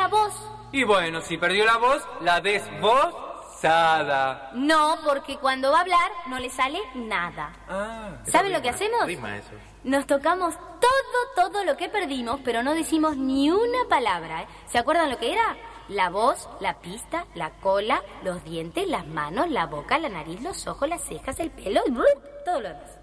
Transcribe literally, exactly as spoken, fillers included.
la voz. Y bueno, si perdió la voz, la desvozada. No, porque cuando va a hablar no le sale nada. Ah, ¿Saben lo que hacemos? Rima eso. Nos tocamos todo, todo lo que perdimos, pero no decimos ni una palabra, ¿eh? ¿Se acuerdan lo que era? La voz, la pista, la cola, los dientes, las manos, la boca, la nariz, los ojos, las cejas, el pelo y todo lo demás.